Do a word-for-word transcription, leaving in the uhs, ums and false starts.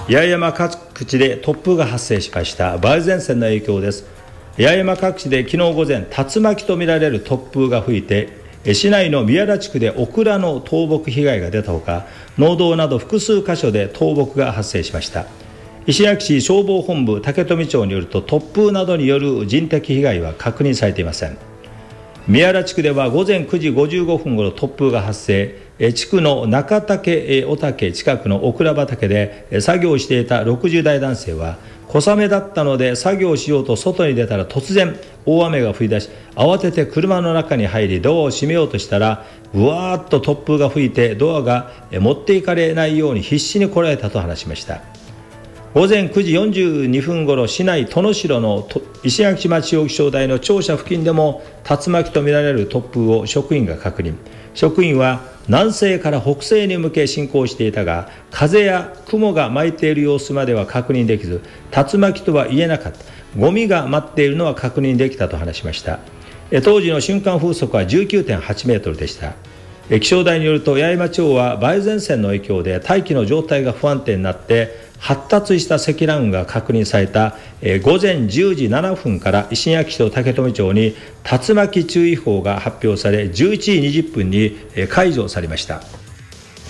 八重山各地で突風が発生しました。梅雨前線の影響です。八重山各地で昨日午前、竜巻とみられる突風が吹いて、市内の宮原地区でオクラの倒木被害が出たほか、農道など複数箇所で倒木が発生しました。石垣市消防本部竹富町によると、突風などによる人的被害は確認されていません。宮原地区では午前くじごじゅうごふんごろ突風が発生、地区の中竹御嶽近くのオクラ畑で作業していたろくじゅうだい男性は、小雨だったので作業しようと外に出たら突然大雨が降り出し、慌てて車の中に入りドアを閉めようとしたら、うわーっと突風が吹いてドアが持っていかれないように必死にこらえたと話しました。午前くじよんじゅうにふんごろ、市内殿城の石垣町気象台の庁舎付近でも竜巻とみられる突風を職員が確認。職員は南西から北西に向け進行していたが、風や雲が巻いている様子までは確認できず、竜巻とは言えなかった。ゴミが舞っているのは確認できたと話しました。当時の瞬間風速は じゅうきゅうてんはちメートルでした。気象台によると、八重山町は梅雨前線の影響で大気の状態が不安定になって発達した積乱雲が確認された午前じゅうじななふんから石垣市と竹富町に竜巻注意報が発表され、じゅういちじにじゅっぷんに解除されました。